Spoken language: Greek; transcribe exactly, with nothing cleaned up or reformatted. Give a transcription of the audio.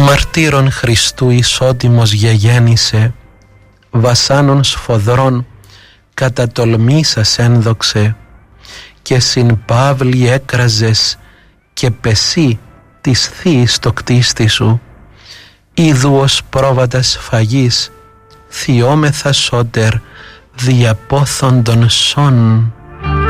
μαρτύρων Χριστού ισότιμος γεγέννησε, βασάνων σφοδρών κατατολμήσας ένδοξε, και συν Παύλη έκραζες και πεσί της θείης το κτίστη σου, είδου ως πρόβατας φαγής θειόμεθα σώτερ διαπόθοντον σών.